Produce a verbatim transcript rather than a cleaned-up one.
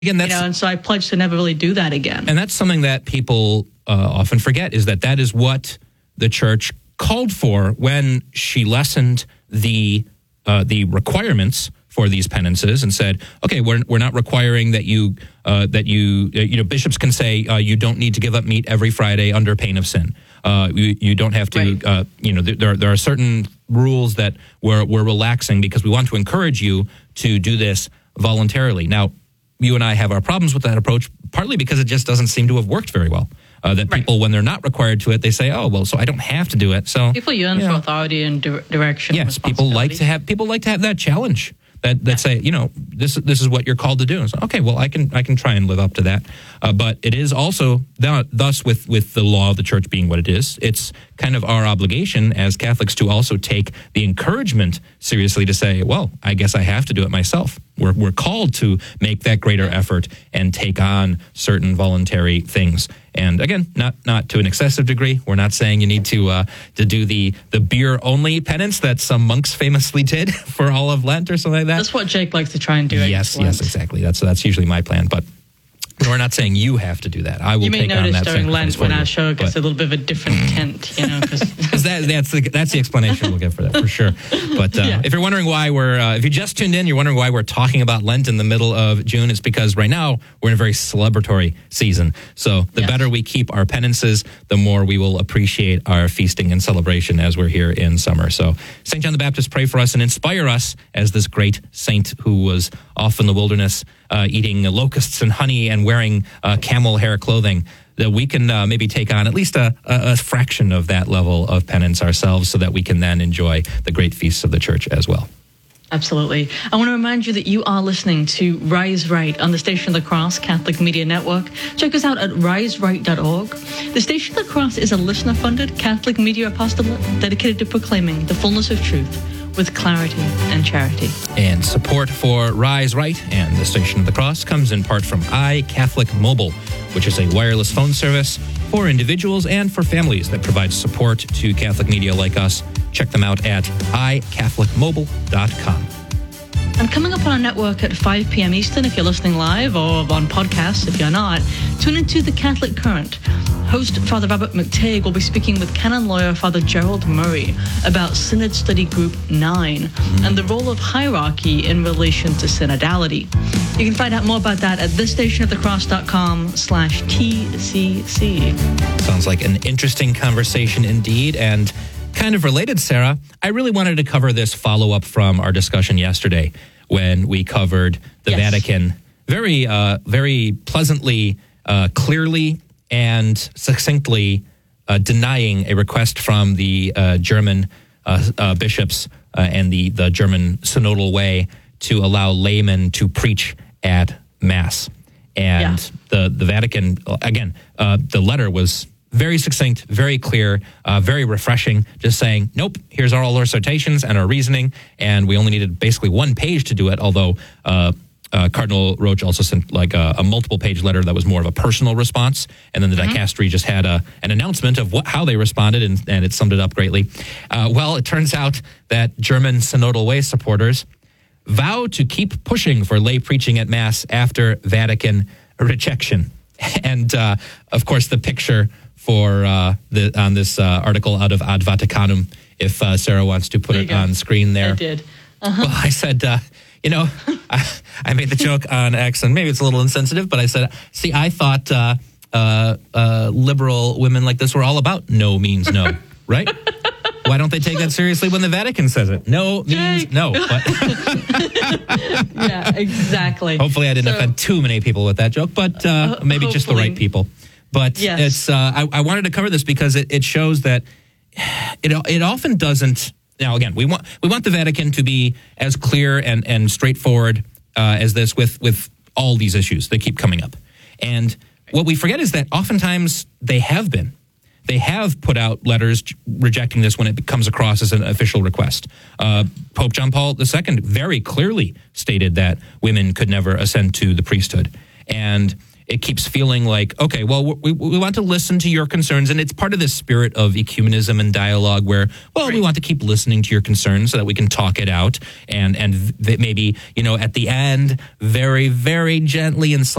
Again, that's, you know, and so I pledged to never really do that again. And that's something that people uh, often forget, is that that is what the church called for when she lessened the uh, the requirements for these penances and said, okay, we're we're not requiring that you uh, that you uh, you know bishops can say uh, you don't need to give up meat every Friday under pain of sin. Uh, you, you don't have to, right. uh, you know, there there are certain rules that we're we're relaxing because we want to encourage you to do this voluntarily. Now, you and I have our problems with that approach, partly because it just doesn't seem to have worked very well. Uh, that right. people, when they're not required to it, they say, "Oh, well, so I don't have to do it." So people yearn you for know, authority and di- direction. Yes, people like to have people like to have that challenge. That that yeah. say, you know, this this is what you're called to do. And so, okay, well, I can I can try and live up to that. Uh, but it is also th- thus with with the law of the church being what it is, it's kind of our obligation as Catholics to also take the encouragement seriously to say, well, I guess I have to do it myself. We're we're called to make that greater effort and take on certain voluntary things. And again, not not to an excessive degree. We're not saying you need to uh, to do the the beer only penance that some monks famously did for all of Lent or something like that. That's what Jake likes to try and do. Yes, yes, exactly. That's that's usually my plan, but. We're not saying you have to do that. I will you may take on notice that during Lent when you, our show gets a little bit of a different tint, you know, because that, that's the that's the explanation we'll get for that for sure. But uh, yeah. if you're wondering why we're, uh, if you just tuned in, you're wondering why we're talking about Lent in the middle of June. It's because right now we're in a very celebratory season. So the yes. better we keep our penances, the more we will appreciate our feasting and celebration as we're here in summer. So Saint John the Baptist, pray for us and inspire us as this great saint who was off in the wilderness. Uh, eating locusts and honey and wearing uh, camel hair clothing, that we can uh, maybe take on at least a, a, a fraction of that level of penance ourselves so that we can then enjoy the great feasts of the church as well. Absolutely. I want to remind you that you are listening to Rise Right on the Station of the Cross Catholic Media Network. Check us out at rise right dot org. The Station of the Cross is a listener-funded Catholic media apostolate dedicated to proclaiming the fullness of truth with clarity and charity. And support for Rise Right and the Station of the Cross comes in part from iCatholic Mobile, which is a wireless phone service for individuals and for families that provides support to Catholic media like us. Check them out at i catholic mobile dot com. And coming up on our network at five p.m. Eastern, if you're listening live, or on podcasts if you're not, tune into The Catholic Current. Host Father Robert McTague will be speaking with canon lawyer Father Gerald Murray about Synod Study Group nine mm-hmm. and the role of hierarchy in relation to synodality. You can find out more about that at thisstationofthecross.com slash TCC. Sounds like an interesting conversation indeed, and kind of related, Sarah. I really wanted to cover this follow-up from our discussion yesterday when we covered the yes. Vatican very, uh, very pleasantly, uh, clearly, and succinctly uh, denying a request from the uh, German uh, uh, bishops uh, and the, the German synodal way to allow laymen to preach at Mass. And yeah. the, the Vatican, again, uh, the letter was very succinct, very clear, uh, very refreshing, just saying, nope, here's all our citations and our reasoning, and we only needed basically one page to do it, although uh, uh, Cardinal Roche also sent like a, a multiple-page letter that was more of a personal response, and then the mm-hmm. dicastery just had a, an announcement of what, how they responded, and, and it summed it up greatly. Uh, well, it turns out that German Synodal Way supporters vow to keep pushing for lay preaching at Mass after Vatican rejection. And, uh, of course, the picture for uh, the on this uh, article out of Ad Vaticanum, if uh, Sarah wants to put it go. on screen there. I did. Uh-huh. Well, I said, uh, you know, I, I made the joke on X, and maybe it's a little insensitive, but I said, see, I thought uh, uh, uh, liberal women like this were all about no means no, right? Why don't they take that seriously when the Vatican says it? No means Jake. no. But yeah, exactly. Hopefully I didn't so, offend too many people with that joke, but uh, uh, maybe just the right people. But yes. it's. Uh, I, I wanted to cover this because it, it shows that it it often doesn't. Now, again, we want we want the Vatican to be as clear and and straightforward uh, as this with with all these issues that keep coming up. And what we forget is that oftentimes they have been. They have put out letters rejecting this when it comes across as an official request. Uh, Pope John Paul the Second very clearly stated that women could never ascend to the priesthood, and it keeps feeling like, okay, well, we, we want to listen to your concerns. And it's part of this spirit of ecumenism and dialogue where, well, right. we want to keep listening to your concerns so that we can talk it out. And, and th- maybe, you know, at the end, very, very gently and